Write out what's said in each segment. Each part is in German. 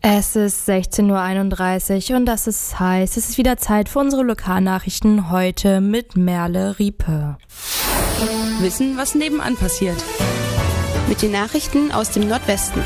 Es ist 16:31 Uhr und das heißt, es ist wieder Zeit für unsere Lokalnachrichten heute mit Merle Riepe. Wissen, was nebenan passiert. Mit den Nachrichten aus dem Nordwesten.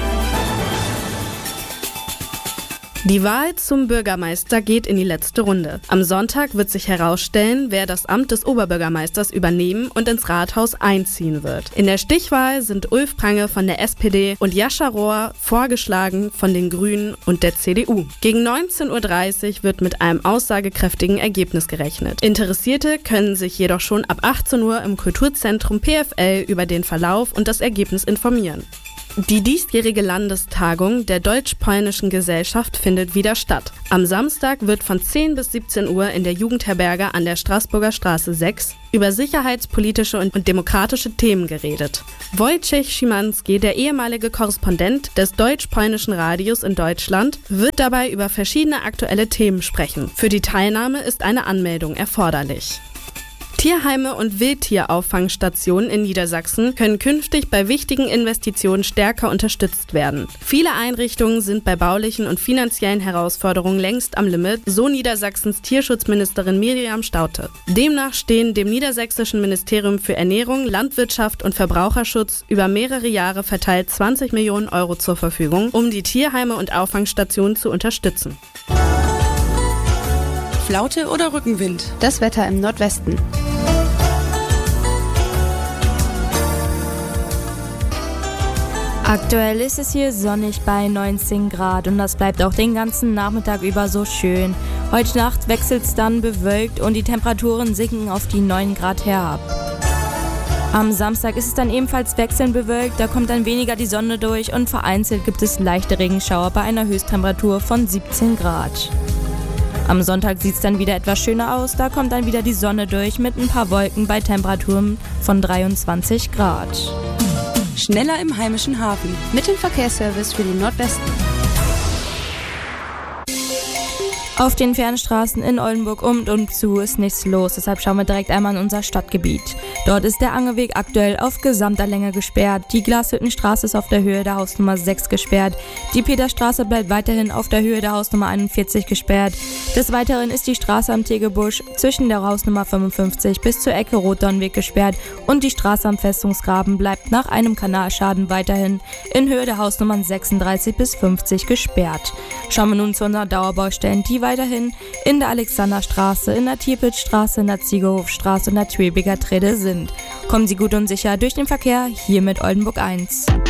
Die Wahl zum Bürgermeister geht in die letzte Runde. Am Sonntag wird sich herausstellen, wer das Amt des Oberbürgermeisters übernehmen und ins Rathaus einziehen wird. In der Stichwahl sind Ulf Prange von der SPD und Jascha Rohr vorgeschlagen von den Grünen und der CDU. Gegen 19:30 Uhr wird mit einem aussagekräftigen Ergebnis gerechnet. Interessierte können sich jedoch schon ab 18 Uhr im Kulturzentrum PFL über den Verlauf und das Ergebnis informieren. Die diesjährige Landestagung der Deutsch-Polnischen Gesellschaft findet wieder statt. Am Samstag wird von 10 bis 17 Uhr in der Jugendherberge an der Straßburger Straße 6 über sicherheitspolitische und demokratische Themen geredet. Wojciech Szymanski, der ehemalige Korrespondent des Deutsch-Polnischen Radios in Deutschland, wird dabei über verschiedene aktuelle Themen sprechen. Für die Teilnahme ist eine Anmeldung erforderlich. Tierheime und Wildtierauffangstationen in Niedersachsen können künftig bei wichtigen Investitionen stärker unterstützt werden. Viele Einrichtungen sind bei baulichen und finanziellen Herausforderungen längst am Limit, so Niedersachsens Tierschutzministerin Miriam Staudte. Demnach stehen dem niedersächsischen Ministerium für Ernährung, Landwirtschaft und Verbraucherschutz über mehrere Jahre verteilt 20 Millionen Euro zur Verfügung, um die Tierheime und Auffangstationen zu unterstützen. Flaute oder Rückenwind? Das Wetter im Nordwesten. Aktuell ist es hier sonnig bei 19 Grad und das bleibt auch den ganzen Nachmittag über so schön. Heute Nacht wechselt es dann bewölkt und die Temperaturen sinken auf die 9 Grad herab. Am Samstag ist es dann ebenfalls wechselnd bewölkt, da kommt dann weniger die Sonne durch und vereinzelt gibt es leichte Regenschauer bei einer Höchsttemperatur von 17 Grad. Am Sonntag sieht es dann wieder etwas schöner aus, da kommt dann wieder die Sonne durch mit ein paar Wolken bei Temperaturen von 23 Grad. Schneller im heimischen Hafen. Mit dem Verkehrsservice für den Nordwesten. Auf den Fernstraßen in Oldenburg um und umzu ist nichts los, deshalb schauen wir direkt einmal in unser Stadtgebiet. Dort ist der Angelweg aktuell auf gesamter Länge gesperrt. Die Glashüttenstraße ist auf der Höhe der Hausnummer 6 gesperrt. Die Peterstraße bleibt weiterhin auf der Höhe der Hausnummer 41 gesperrt. Des Weiteren ist die Straße am Tegebusch zwischen der Hausnummer 55 bis zur Ecke Rotdornweg gesperrt und die Straße am Festungsgraben bleibt nach einem Kanalschaden weiterhin in Höhe der Hausnummern 36 bis 50 gesperrt. Schauen wir nun zu unseren Dauerbaustellen, die weiterhin in der Alexanderstraße, in der Tierpitzstraße, in der Ziegerhofstraße und der Tübinger Trede sind. Kommen Sie gut und sicher durch den Verkehr hier mit Oldenburg 1.